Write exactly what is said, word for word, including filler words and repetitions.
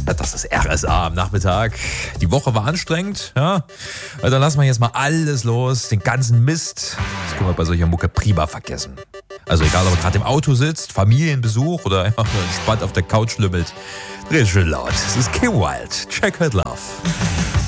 Das ist R S A am Nachmittag. Die Woche war anstrengend, ja. Dann lassen wir jetzt mal alles los, den ganzen Mist. Das können wir bei solcher Mucke prima vergessen. Also egal, ob ihr gerade im Auto sitzt, Familienbesuch oder einfach nur entspannt auf der Couch lümmelt. Dreht schön laut. Das ist Kim Wilde. Check It Love.